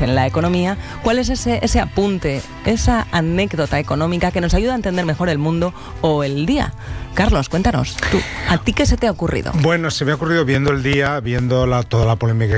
inversiones en la economía, ¿cuál es ese apunte, esa anécdota económica que nos ayuda a entender mejor el mundo o el día? Carlos, cuéntanos, tú, ¿a ti qué se te ha ocurrido? Bueno, se me ha ocurrido viendo el día, viendo toda la polémica